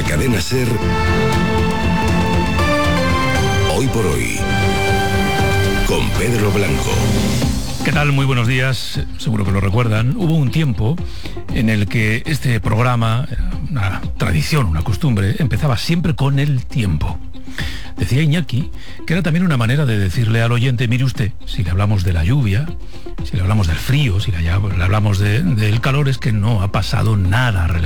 la cadena SER. Hoy por hoy, con Pedro Blanco. ¿Qué tal? Muy buenos días. Seguro que lo recuerdan. Hubo un tiempo en el que este programa, una tradición, una costumbre, empezaba siempre con el tiempo. Decía Iñaki que era también una manera de decirle al oyente, mire usted, si le hablamos de la lluvia, si le hablamos del frío, si le hablamos del calor, es que no ha pasado nada relevante.